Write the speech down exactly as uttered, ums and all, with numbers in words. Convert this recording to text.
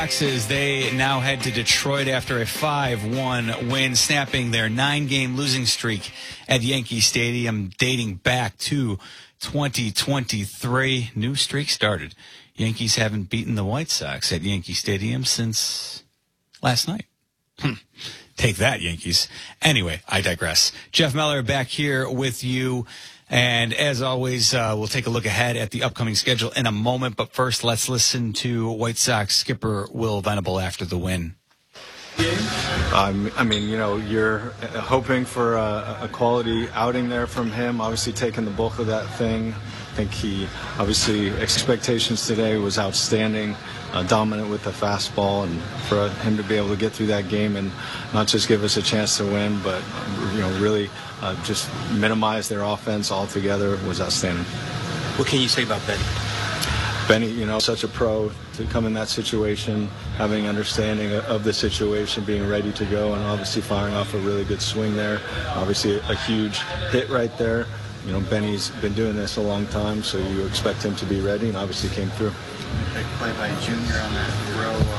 Soxes, they now head to Detroit after a five one win, snapping their nine-game losing streak at Yankee Stadium dating back to twenty twenty-three. New streak started. Yankees haven't beaten the White Sox at Yankee Stadium since last night. Hmm. Take that, Yankees. Anyway, I digress. Jeff Meller back here with you. And as always, uh, we'll take a look ahead at the upcoming schedule in a moment. But first, let's listen to White Sox skipper Will Venable after the win. Um, I mean, you know, you're hoping for a, a quality outing there from him, obviously taking the bulk of that thing. I think he, obviously, expectations today was outstanding, uh, dominant with the fastball, and for him to be able to get through that game and not just give us a chance to win, but, you know, really uh, just minimize their offense altogether was outstanding. What can you say about Benny? Benny, you know, such a pro to come in that situation, having understanding of the situation, being ready to go, and obviously firing off a really good swing there. Obviously a, a huge hit right there. You know, Benny's been doing this a long time, so you expect him to be ready, and obviously came through. Big play by Junior on that throw.